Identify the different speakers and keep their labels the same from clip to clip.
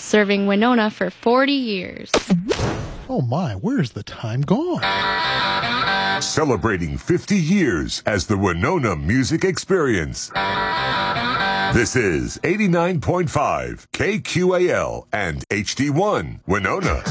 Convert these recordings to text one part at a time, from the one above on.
Speaker 1: serving Winona for 40 years.
Speaker 2: Oh my, where's the time gone?
Speaker 3: Celebrating 50 years as the Winona Music Experience. This is 89.5 KQAL and HD1 Winona.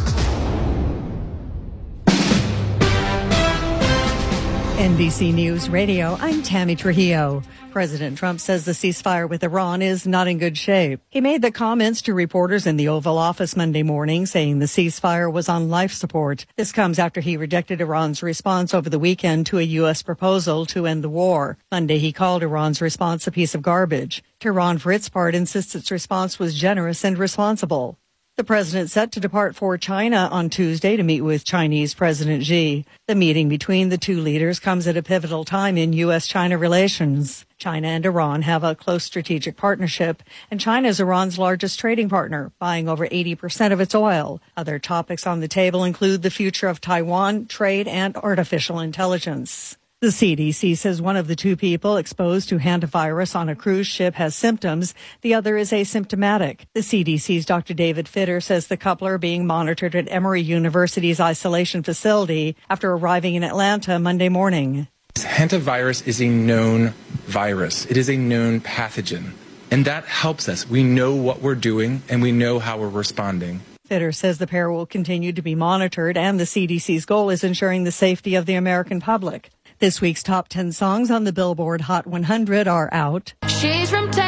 Speaker 4: NBC News Radio, I'm Tammy Trujillo. President Trump says the ceasefire with Iran is not in good shape. He made the comments to reporters in the Oval Office Monday morning, saying the ceasefire was on life support. This comes after he rejected Iran's response over the weekend to a U.S. proposal to end the war. Monday, he called Iran's response a piece of garbage. Tehran, for its part, insists its response was generous and responsible. The president set to depart for China on Tuesday to meet with Chinese President Xi. The meeting between the two leaders comes at a pivotal time in U.S.-China relations. China and Iran have a close strategic partnership, and China is Iran's largest trading partner, buying over 80% of its oil. Other topics on the table include the future of Taiwan, trade, and artificial intelligence. The CDC says one of the two people exposed to hantavirus on a cruise ship has symptoms. The other is asymptomatic. The CDC's Dr. David Fitter says the couple are being monitored at Emory University's isolation facility after arriving in Atlanta Monday morning.
Speaker 5: Hantavirus is a known virus. It is a known pathogen. And that helps us. We know what we're doing and we know how we're responding.
Speaker 4: Fitter says the pair will continue to be monitored, and the CDC's goal is ensuring the safety of the American public. This week's top 10 songs on the Billboard Hot 100 are out.
Speaker 1: She's from